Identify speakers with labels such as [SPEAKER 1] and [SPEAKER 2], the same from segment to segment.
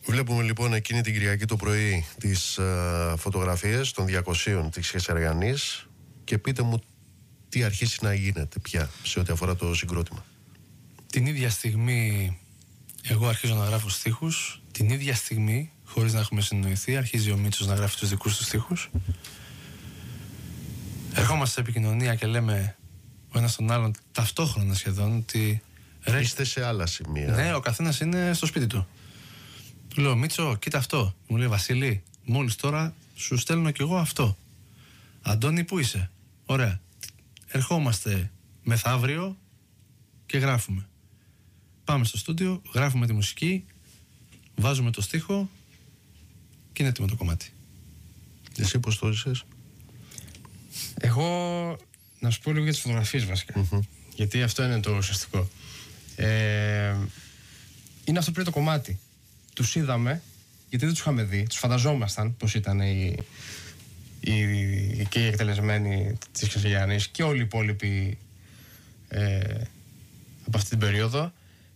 [SPEAKER 1] Βλέπουμε λοιπόν εκείνη την Κυριακή το πρωί τις φωτογραφίες των 200 της Χεσαριανής και πείτε μου τι αρχίσει να γίνεται πια σε ό,τι αφορά το συγκρότημα.
[SPEAKER 2] Την ίδια στιγμή εγώ αρχίζω να γράφω στίχους, την ίδια στιγμή, χωρίς να έχουμε συνοηθεί, αρχίζει ο Μίτσος να γράφει τους δικούς του στίχους. Ερχόμαστε σε επικοινωνία και λέμε ο ένας τον άλλον ταυτόχρονα σχεδόν ότι...
[SPEAKER 1] Είστε σε άλλα σημεία.
[SPEAKER 2] Ναι, ο καθένας είναι στο σπίτι του. Του λέω, Μίτσο, κοίτα αυτό. Μου λέει, Βασίλη, μόλις τώρα σου στέλνω κι εγώ αυτό. Αντώνη, πού είσαι? Ωραία. Ερχόμαστε μεθαύριο και γράφουμε. Πάμε στο στούντιο, γράφουμε τη μουσική, βάζουμε το στίχο και είναι έτοιμο το κομμάτι.
[SPEAKER 1] Εσύ πώς το ζήσες?
[SPEAKER 3] Εγώ να σου πω λίγο για τις φωτογραφίες βασικά. Γιατί αυτό είναι το ουσιαστικό. Είναι αυτό πριν το κομμάτι. Τους είδαμε, γιατί δεν τους είχαμε δει, τους φανταζόμασταν πως ήταν και οι εκτελεσμένοι της Χεσαριανής και όλοι οι υπόλοιποι από αυτή την περίοδο.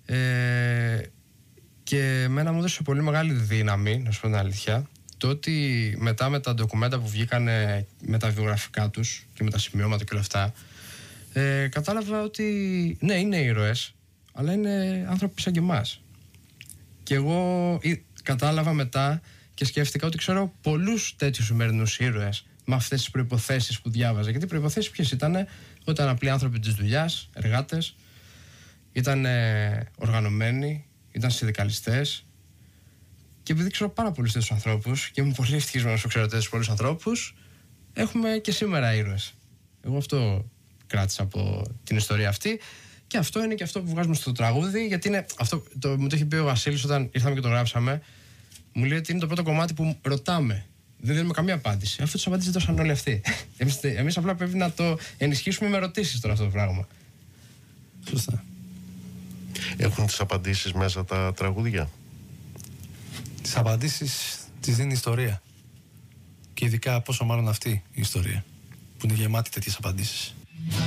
[SPEAKER 3] Και εμένα μου έδωσε πολύ μεγάλη δύναμη, να σου πω την αλήθεια, το ότι μετά με τα ντοκουμέντα που βγήκανε με τα βιογραφικά τους και με τα σημειώματα και όλα αυτά, κατάλαβα ότι ναι, είναι ήρωες, αλλά είναι άνθρωποι σαν και εμάς. Και εγώ κατάλαβα μετά και σκέφτηκα ότι ξέρω πολλούς τέτοιους σημερινούς ήρωες με αυτές τις προϋποθέσεις που διάβαζα. Γιατί οι προϋποθέσεις ποιες ήτανε? Ότι ήταν απλοί άνθρωποι της δουλειάς, εργάτες, ήταν οργανωμένοι, ήταν συνδικαλιστές. Και επειδή ξέρω πάρα πολλούς τέτοιους ανθρώπους και είμαι πολύ ευτυχισμένος που ξέρω τέτοιους πολλούς ανθρώπους, έχουμε και σήμερα ήρωες. Εγώ αυτό κράτησα από την ιστορία αυτή. Και αυτό είναι και αυτό που βγάζουμε στο τραγούδι, γιατί είναι αυτό, μου το είχε πει ο Βασίλης όταν ήρθαμε και το γράψαμε. Μου λέει ότι είναι το πρώτο κομμάτι που ρωτάμε. Δεν δίνουμε καμία απάντηση. Αφού τις απαντήσεις δώσαν όλοι αυτοί. Εμείς απλά πρέπει να το ενισχύσουμε με ερωτήσεις τώρα αυτό το πράγμα.
[SPEAKER 2] Σωστά.
[SPEAKER 1] Έχουν τις απαντήσεις μέσα τα τραγούδια?
[SPEAKER 2] Τις απαντήσεις τις δίνει η ιστορία. Και ειδικά πόσο μάλλον αυτή η ιστορία, που είναι γεμάτη τέτοιες απαντήσεις.